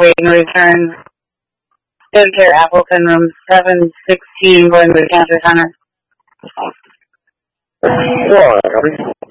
waiting return. Center Appleton, room 716, going to the counter center. Sure, copy.